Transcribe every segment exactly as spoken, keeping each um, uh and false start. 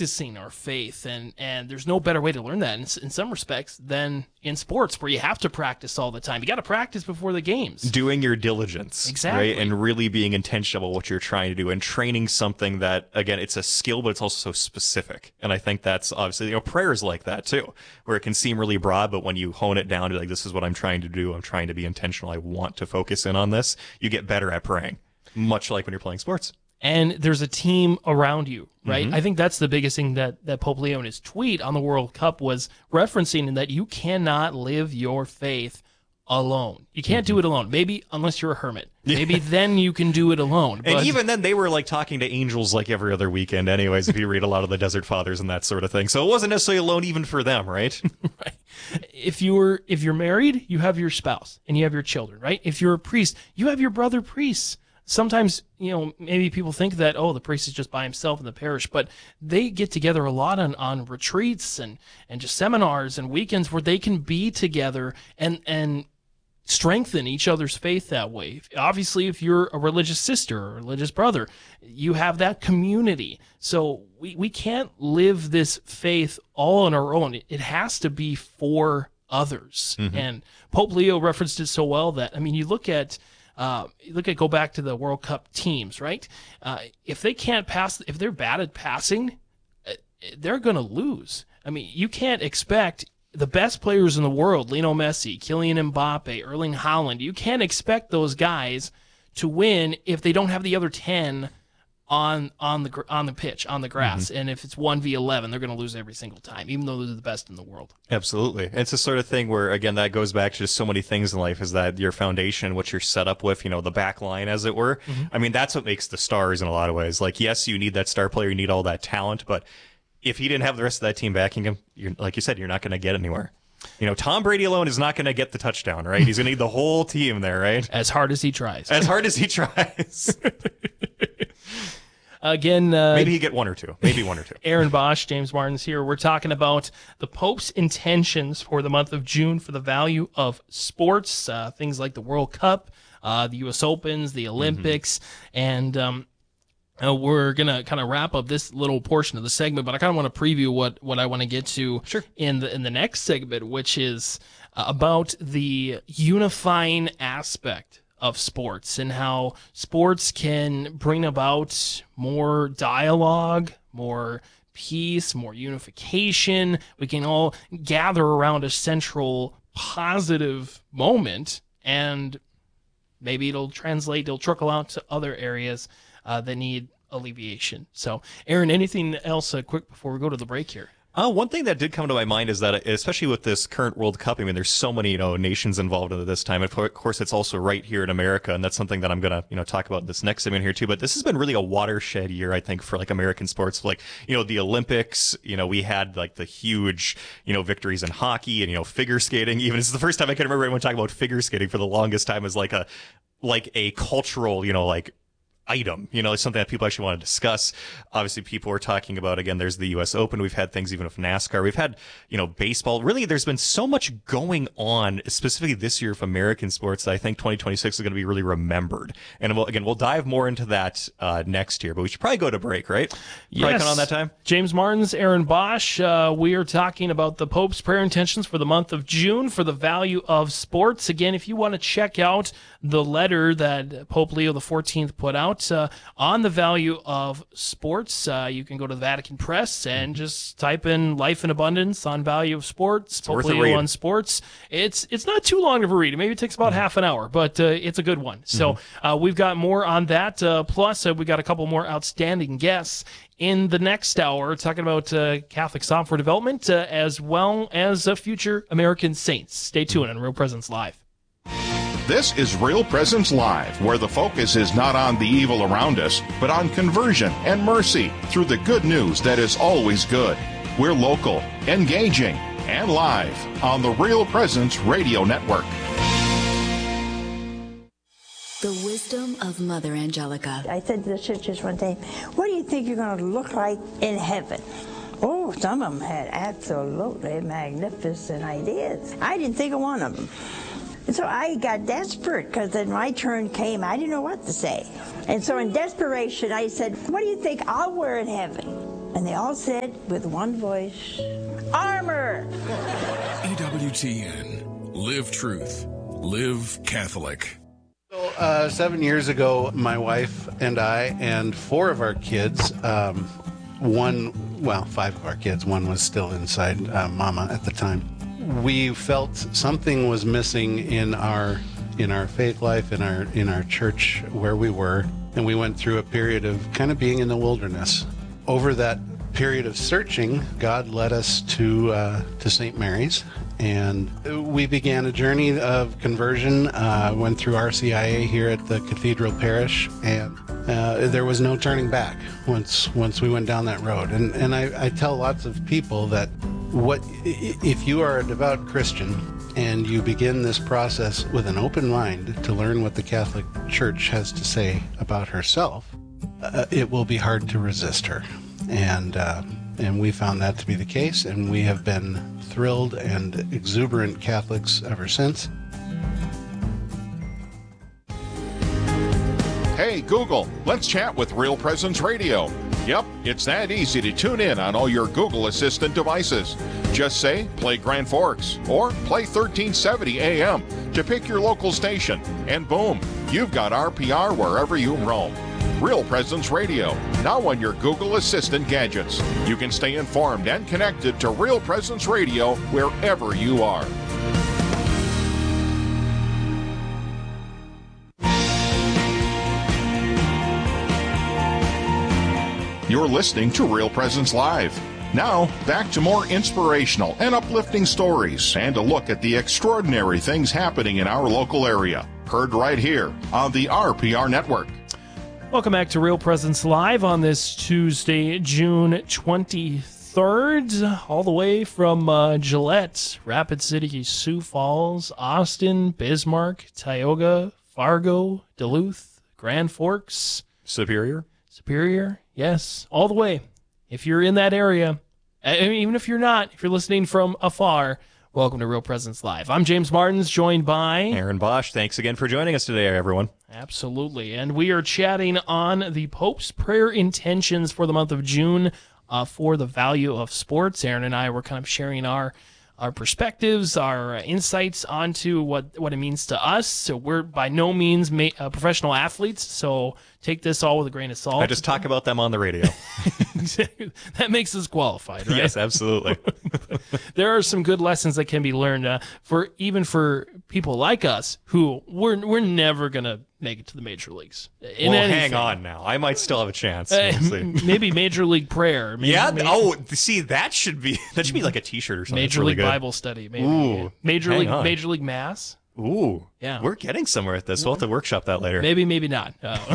practicing our faith, and, and there's no better way to learn that in, in some respects than in sports, where you have to practice all the time. You got to practice before the games. Doing your diligence. Exactly. Right? And really being intentional about what you're trying to do, and training something that, again, it's a skill, but it's also so specific. And I think that's obviously, you know, prayer is like that too, where it can seem really broad, but when you hone it down to like, this is what I'm trying to do, I'm trying to be intentional, I want to focus in on this, you get better at praying, much like when you're playing sports. And there's a team around you, right? Mm-hmm. I think that's the biggest thing that, that Pope Leo in his tweet on the World Cup was referencing, in that you cannot live your faith alone. You can't mm-hmm. do it alone. Maybe unless you're a hermit. Maybe then you can do it alone. And but... even then, they were like talking to angels like every other weekend anyways, if you read a lot of the Desert Fathers and that sort of thing. So it wasn't necessarily alone even for them, right? Right. If you're, if you're married, you have your spouse and you have your children, right? If you're a priest, you have your brother priests. Sometimes, you know, maybe people think that, oh, the priest is just by himself in the parish, but they get together a lot on, on retreats and, and just seminars and weekends where they can be together and, and strengthen each other's faith that way. Obviously, if you're a religious sister or a religious brother, you have that community. So we, we can't live this faith all on our own. It, it has to be for others. Mm-hmm. And Pope Leo referenced it so well that, I mean, you look at Uh, look at go back to the World Cup teams, right? Uh, if they can't pass, if they're bad at passing, uh, they're going to lose. I mean, you can't expect the best players in the world, Lionel Messi, Kylian Mbappe, Erling Haaland, you can't expect those guys to win if they don't have the other ten on on the on the pitch, on the grass. Mm-hmm. And if it's one v eleven, they're going to lose every single time, even though they're the best in the world. Absolutely. It's the sort of thing where, again, that goes back to just so many things in life, is that your foundation, what you're set up with, you know, the back line, as it were. Mm-hmm. I mean, that's what makes the stars in a lot of ways. Like, yes, you need that star player, you need all that talent, but if he didn't have the rest of that team backing him, you're, like you said, you're not going to get anywhere. You know, Tom Brady alone is not going to get the touchdown, right? He's going to need the whole team there, right? As hard as he tries. As hard as he tries. Again, uh, maybe he get one or two. Maybe one or two. Aaron Bosch, James Martins here. We're talking about the Pope's intentions for the month of June for the value of sports, uh, things like the World Cup, uh, the U S Opens, the Olympics, mm-hmm. and um, uh, we're gonna kind of wrap up this little portion of the segment. But I kind of want to preview what what I want to get to sure. in the in the next segment, which is uh, about the unifying aspect of sports and how sports can bring about more dialogue, more peace, more unification. We can all gather around a central positive moment, and maybe it'll translate, it'll trickle out to other areas uh, that need alleviation. So, Aaron, anything else uh, quick before we go to the break here? Uh, one thing that did come to my mind is that, especially with this current World Cup, I mean, there's so many, you know, nations involved in it this time. Of course, it's also right here in America, and that's something that I'm going to, you know, talk about in this next segment here too. But this has been really a watershed year, I think, for like American sports. Like, you know, the Olympics, you know, we had like the huge, you know, victories in hockey and, you know, figure skating. Even this is the first time I can remember anyone talking about figure skating for the longest time as like a, like a cultural, you know, like, item, you know, it's something that people actually want to discuss. Obviously, people are talking about, again, there's the U S Open. We've had things even with NASCAR. We've had, you know, baseball. Really, there's been so much going on, specifically this year of American sports, that I think twenty twenty-six is going to be really remembered. And we'll, again, we'll dive more into that uh, next year, but we should probably go to break, right? Yes. Probably on that time. James Martins, Aaron Bosch. Uh, we are talking about the Pope's prayer intentions for the month of June for the value of sports. Again, if you want to check out the letter that Pope Leo the fourteenth put out uh, on the value of sports, uh, you can go to the Vatican Press and just type in "Life in Abundance" on value of sports. It's Pope worth a Leo read. on sports. It's it's not too long of a read. Maybe it takes about mm-hmm. half an hour, but uh, it's a good one. So uh, we've got more on that. Uh, plus, uh, we got a couple more outstanding guests in the next hour, talking about uh, Catholic software development uh, as well as uh, future American saints. Stay tuned on Real Presence Live. This is Real Presence Live, where the focus is not on the evil around us, but on conversion and mercy through the good news that is always good. We're local, engaging, and live on the Real Presence Radio Network. The wisdom of Mother Angelica. I said to the sisters one day, what do you think you're going to look like in heaven? Oh, some of them had absolutely magnificent ideas. I didn't think of one of them. And so I got desperate because then my turn came. I didn't know what to say. And so in desperation, I said, what do you think I'll wear in heaven? And they all said with one voice, armor! E W T N. Live truth. Live Catholic. So, uh, seven years ago, my wife and I and four of our kids, um, one, well, five of our kids, one was still inside uh, Mama at the time. We felt something was missing in our in our faith life, in our in our church where we were, and we went through a period of kind of being in the wilderness. Over that period of searching, God led us to uh, to Saint Mary's. And we began a journey of conversion, uh, went through R C I A here at the Cathedral Parish, and uh, there was no turning back once once we went down that road. And, and I, I tell lots of people that what if you are a devout Christian and you begin this process with an open mind to learn what the Catholic Church has to say about herself, uh, it will be hard to resist her. And uh, and we found that to be the case, and we have been thrilled and exuberant Catholics ever since. Hey, Google, let's chat with Real Presence Radio. Yep, it's that easy to tune in on all your Google Assistant devices. Just say, play Grand Forks, or play thirteen seventy A M to pick your local station, and boom, you've got R P R wherever you roam. Real Presence Radio, now on your Google Assistant gadgets. You can stay informed and connected to Real Presence Radio wherever you are. You're listening to Real Presence Live. Now, back to more inspirational and uplifting stories and a look at the extraordinary things happening in our local area. Heard right here on the R P R Network. Welcome back to Real Presence Live on this Tuesday, June twenty-third, all the way from uh, Gillette, Rapid City, Sioux Falls, Austin, Bismarck, Tioga, Fargo, Duluth, Grand Forks. Superior? Superior, yes, all the way. If you're in that area, I mean, even if you're not, if you're listening from afar, welcome to Real Presence Live. I'm James Martins, joined by Aaron Bosch. Thanks again for joining us today, everyone. Absolutely. And we are chatting on the Pope's prayer intentions for the month of June uh, for the value of sports. Aaron and I were kind of sharing our our perspectives, our uh, insights onto what, what it means to us. So we're by no means ma- uh, professional athletes, so take this all with a grain of salt. I just talk about them on the radio. That makes us qualified, right? Yes, absolutely. There are some good lessons that can be learned uh, for even for people like us who we're we're never gonna make it to the major leagues. In well, anything. hang on now. I might still have a chance. Uh, We'll see. maybe Major League Prayer. Maybe, yeah. maybe Oh, see, that should be that should be like a T-shirt or something. Major really League good. Bible Study. Maybe Ooh, Major hang League on. Major League Mass. Ooh, Yeah. We're getting somewhere with this. We'll have to workshop that later. Maybe, maybe not. Uh,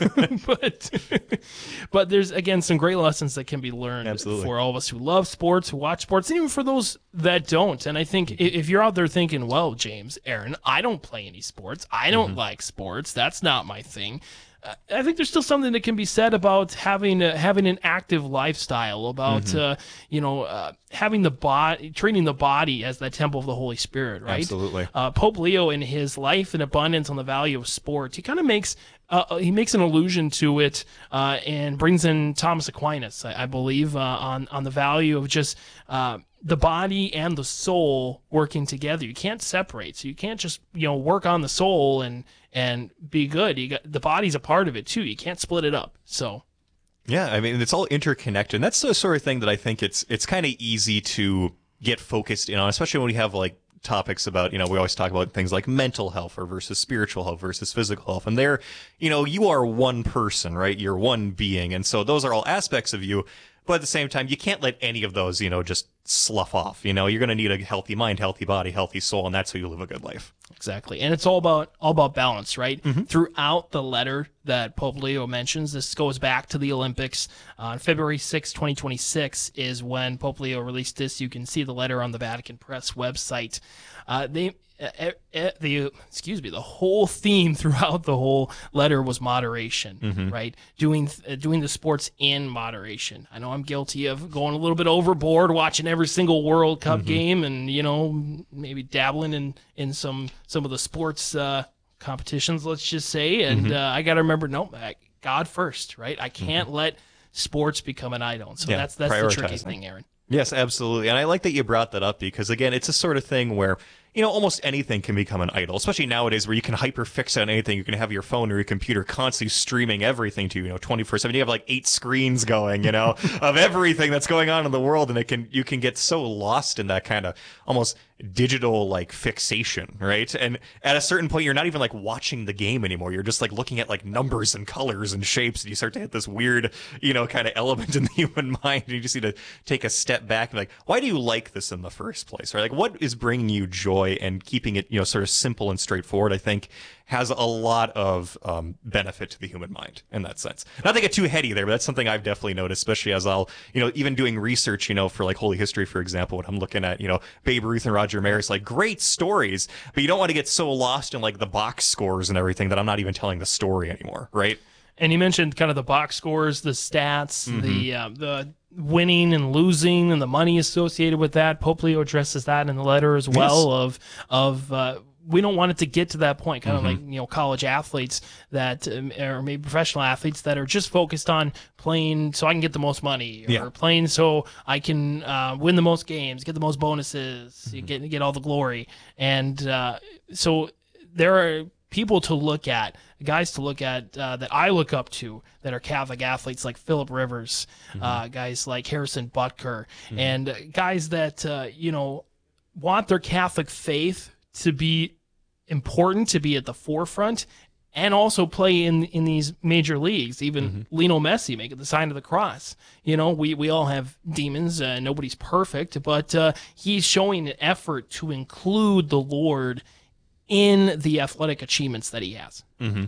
but but there's again some great lessons that can be learned Absolutely. for all of us who love sports, who watch sports, and even for those that don't. And I think i- if you're out there thinking, well, James, Aaron, I don't play any sports. I don't Mm-hmm. like sports. That's not my thing. Uh, I think there's still something that can be said about having a, having an active lifestyle, about Mm-hmm. uh, you know uh, having the body, treating the body as the temple of the Holy Spirit, right? Absolutely. Uh, Pope Leo, in his Life in Abundance on the Value of Sport, he kind of makes uh, he makes an allusion to it uh, and brings in Thomas Aquinas, I, I believe, uh, on on the value of just uh, the body and the soul working together. You can't separate, so you can't just you know work on the soul and and be good. You got the body's a part of it too. You can't split it up. So. Yeah, I mean, it's all interconnected. And that's the sort of thing that I think it's it's kind of easy to get focused in on, especially when we have like topics about, you know, we always talk about things like mental health or versus spiritual health versus physical health. And there, you know, you are one person, right? You're one being. And so those are all aspects of you. But at the same time, you can't let any of those, you know, just slough off. You know, you're going to need a healthy mind, healthy body, healthy soul, and that's how you live a good life. Exactly. And it's all about all about balance, right? Throughout the letter that Pope Leo mentions, this goes back to the Olympics. Uh, on February sixth, twenty twenty-six is when Pope Leo released this. You can see the letter on the Vatican Press website. Uh, they uh, uh, the excuse me, the whole theme throughout the whole letter was moderation, right? Doing uh, doing the sports in moderation. I know I'm guilty of going a little bit overboard, watching every single World Cup game, and you know maybe dabbling in in some some of the sports uh, competitions, let's just say. And uh, I got to remember, no, I- God first, right? I can't let sports become an idol. So Yeah, that's that's the tricky prioritizing. thing, Aaron. Yes, absolutely. And I like that you brought that up because, again, it's a sort of thing where, you know, almost anything can become an idol, especially nowadays where you can hyperfix on anything. You can have your phone or your computer constantly streaming everything to you, you know, twenty-four seven. You have like eight screens going, you know, of everything that's going on in the world. And it can, you can get so lost in that kind of almost digital like fixation, right? And at a certain point, you're not even like watching the game anymore. You're just like looking at like numbers and colors and shapes. And you start to hit this weird, you know, kind of element in the human mind. And you just need to take a step back and be like, why do you like this in the first place? Right? Like, what is bringing you joy? And keeping it, you know, sort of simple and straightforward, I think, has a lot of um, benefit to the human mind in that sense. Not to get too heady there, but that's something I've definitely noticed, especially as I'll, you know, even doing research, you know, for like Holy History, for example, when I'm looking at, you know, Babe Ruth and Roger Maris, like great stories, but you don't want to get so lost in like the box scores and everything that I'm not even telling the story anymore, right? And you mentioned kind of the box scores, the stats, Mm-hmm. the uh, the winning and losing, and the money associated with that. Pope Leo addresses that in the letter as well. Of of uh, we don't want it to get to that point, kind Mm-hmm. of like you know college athletes that um, or maybe professional athletes that are just focused on playing so I can get the most money, or Yeah. playing so I can uh, win the most games, get the most bonuses, Mm-hmm. get get all the glory, and uh, so there are people to look at, guys to look at uh, that I look up to that are Catholic athletes like Philip Rivers, uh, guys like Harrison Butker, and uh, guys that, uh, you know, want their Catholic faith to be important, to be at the forefront, and also play in in these major leagues. Even Lionel Messi making the sign of the cross. You know, we, we all have demons. Uh, nobody's perfect, but uh, he's showing an effort to include the Lord in the athletic achievements that he has. Mm-hmm.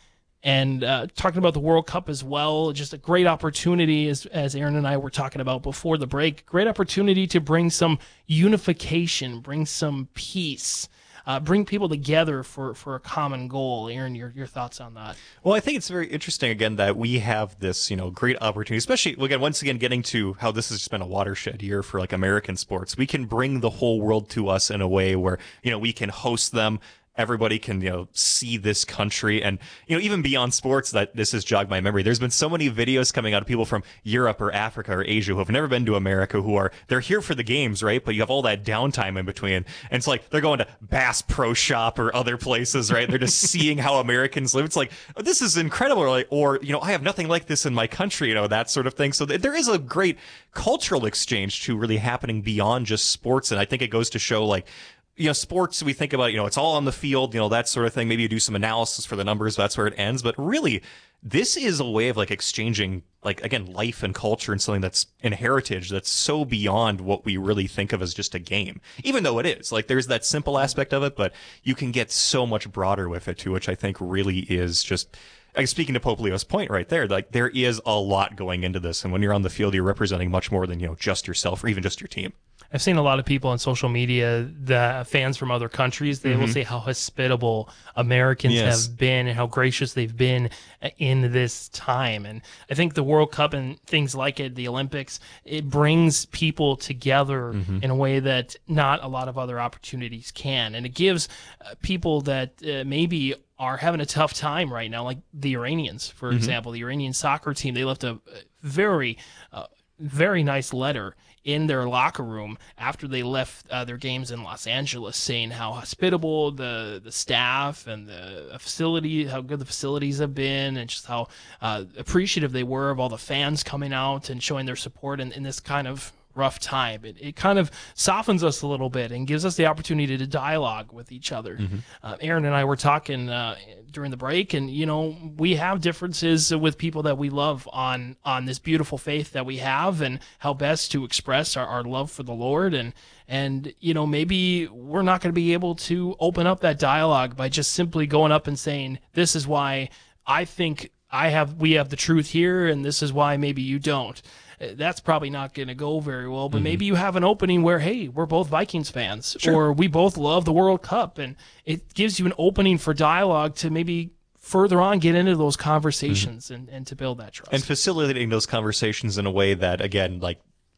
And uh, talking about the World Cup as well, just a great opportunity, as, as Aaron and I were talking about before the break, great opportunity to bring some unification, bring some peace, uh, bring people together for, for a common goal. Aaron, your your thoughts on that? Well, I think it's very interesting, again, that we have this, you know, great opportunity, especially, again, once again, getting to how this has just been a watershed year for, like, American sports. We can bring the whole world to us in a way where, you know, we can host them. Everybody can, you know, see this country. And, you know, even beyond sports, that this has jogged my memory. There's been so many videos coming out of people from Europe or Africa or Asia who have never been to America, who are, they're here for the games, right? But you have all that downtime in between. And it's like they're going to Bass Pro Shop or other places, right? They're just seeing how Americans live. It's like, oh, this is incredible. Or, like, or, you know, I have nothing like this in my country, you know, that sort of thing. So th- there is a great cultural exchange too, really happening beyond just sports. And I think it goes to show, like, you know, sports, we think about, you know, it's all on the field, you know, that sort of thing. Maybe you do some analysis for the numbers, that's where it ends. But really, this is a way of like exchanging, like, again, life and culture and something that's in heritage that's so beyond what we really think of as just a game. Even though it is, like, there's that simple aspect of it, but you can get so much broader with it too, which I think really is just, like, speaking to Pope Leo's point right there, like, there is a lot going into this. And when you're on the field, you're representing much more than, you know, just yourself or even just your team. I've seen a lot of people on social media, the fans from other countries, they Mm-hmm. will say how hospitable Americans Yes. have been and how gracious they've been in this time. And I think the World Cup and things like it, the Olympics, it brings people together Mm-hmm. in a way that not a lot of other opportunities can. And it gives uh, people that uh, maybe are having a tough time right now, like the Iranians, for Mm-hmm. example, the Iranian soccer team, they left a very, uh, very nice letter in their locker room after they left uh, their games in Los Angeles, saying how hospitable the the staff and the facility, how good the facilities have been, and just how uh, appreciative they were of all the fans coming out and showing their support in, in this kind of rough time. It, it kind of softens us a little bit and gives us the opportunity to dialogue with each other. Mm-hmm. Uh, Aaron and I were talking uh, during the break, and you know, we have differences with people that we love on on this beautiful faith that we have, and how best to express our, our love for the Lord. And and you know, maybe we're not going to be able to open up that dialogue by just simply going up and saying, "This is why I think I have we have the truth here, and this is why maybe you don't." That's probably not going to go very well, but Mm-hmm. maybe you have an opening where, hey, we're both Vikings fans, or we both love the World Cup, and it gives you an opening for dialogue to maybe further on get into those conversations and, and to build that trust. And facilitating those conversations in a way that, again, like,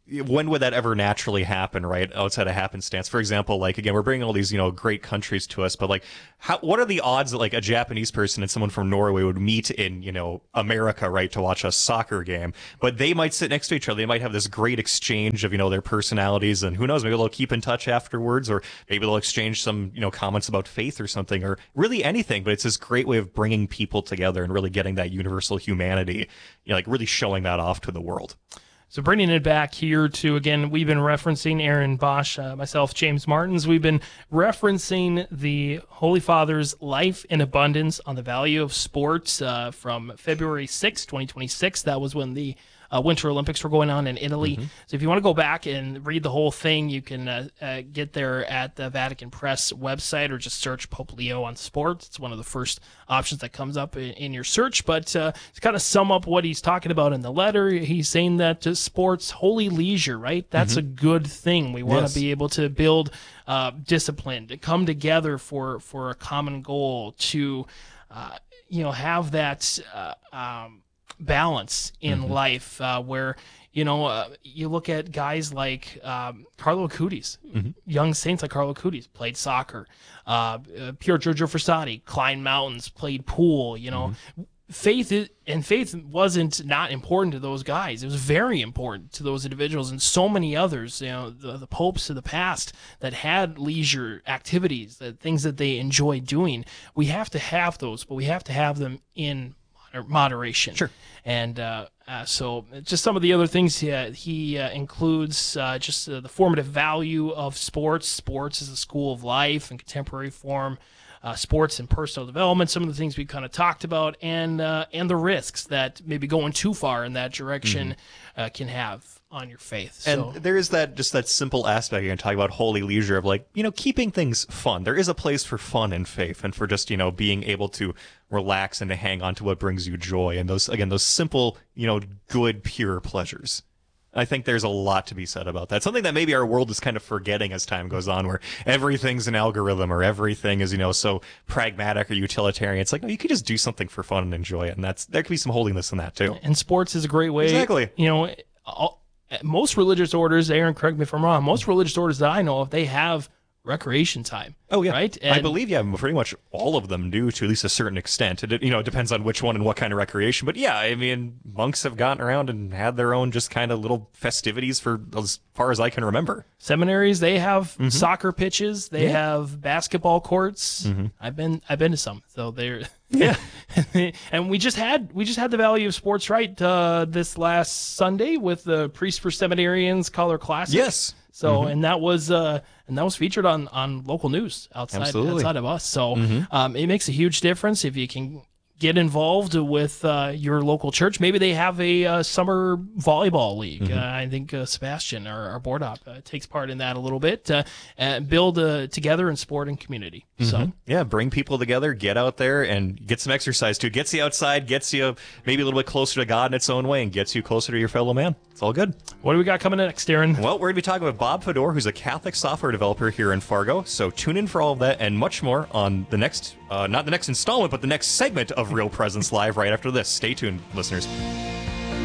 when would that ever naturally happen, right? Outside of happenstance. For example, like, again, we're bringing all these, you know, great countries to us, but like, how, what are the odds that like a Japanese person and someone from Norway would meet in, you know, America, right, to watch a soccer game? But they might sit next to each other. They might have this great exchange of, you know, their personalities, and who knows, maybe they'll keep in touch afterwards, or maybe they'll exchange some, you know, comments about faith or something, or really anything. But it's this great way of bringing people together and really getting that universal humanity, you know, like really showing that off to the world. So bringing it back here to, again, we've been referencing Aaron Bosch, uh, myself, James Martins. We've been referencing the Holy Father's Life in Abundance on the Value of Sports uh, from February sixth, twenty twenty-six. That was when the uh, Winter Olympics were going on in Italy. Mm-hmm. So if you want to go back and read the whole thing, you can uh, uh, get there at the Vatican Press website, or just search Pope Leo on sports. It's one of the first options that comes up in, in your search. But uh, to kind of sum up what he's talking about in the letter, he's saying that uh, sports, holy leisure, right? That's mm-hmm. a good thing. We want to yes. be able to build uh, discipline, to come together for, for a common goal, to uh, you know, have that uh, um, balance in mm-hmm. life uh, where, you know, uh, you look at guys like um, Carlo Acutis, mm-hmm. young saints like Carlo Acutis, played soccer. Uh, uh, Pier Giorgio Frassati climbed mountains, played pool. You know, mm-hmm. faith is, and faith wasn't not important to those guys. It was very important to those individuals and so many others. You know, the, the popes of the past that had leisure activities, the things that they enjoyed doing. We have to have those, but we have to have them in moderation. Sure. And uh, uh, so just some of the other things he, uh, he uh, includes uh, just uh, the formative value of sports. Sports is a school of life and contemporary form. Uh, sports and personal development, some of the things we kind of talked about, and uh, and the risks that maybe going too far in that direction mm-hmm. uh, can have on your faith. So. And there is that just that simple aspect, you're talking about holy leisure, of like, you know, keeping things fun. There is a place for fun and faith, and for just, you know, being able to relax and to hang on to what brings you joy, and those, again, those simple, you know, good, pure pleasures. I think there's a lot to be said about that. Something that maybe our world is kind of forgetting as time goes on, where everything's an algorithm, or everything is, you know, so pragmatic or utilitarian. It's like, no, you could just do something for fun and enjoy it. And that's, there could be some holiness in that too. And sports is a great way. Exactly. You know, all, most religious orders, Aaron, correct me if I'm wrong, most religious orders that I know of, they have recreation time. Oh, yeah. Right? And I believe, yeah, pretty much all of them do, to at least a certain extent. It, you know, it depends on which one and what kind of recreation. But yeah, I mean, monks have gotten around and had their own just kind of little festivities for as far as I can remember. Seminaries, they have mm-hmm. soccer pitches. They yeah. have basketball courts. Mm-hmm. I've been I've been to some. So they're yeah. And we just had we just had the Value of Sports, right, uh, this last Sunday with the Priest for Seminarians Color Classic. Yes. So mm-hmm. and that was uh, and that was featured on, on local news outside Absolutely. outside of us. So mm-hmm. um, it makes a huge difference if you can get involved with uh, your local church. Maybe they have a uh, summer volleyball league. Mm-hmm. Uh, I think uh, Sebastian, our, our board op, uh, takes part in that a little bit. Uh, and build uh, together in sport and community. Mm-hmm. So yeah, bring people together, get out there and get some exercise too. Gets you outside, gets you maybe a little bit closer to God in its own way, and gets you closer to your fellow man. It's all good. What do we got coming next, Darren? Well, we're going to be talking with Bob Fedor, who's a Catholic software developer here in Fargo. So tune in for all of that and much more on the next, uh, not the next installment, but the next segment of Real Presence Live right after this. Stay tuned, listeners.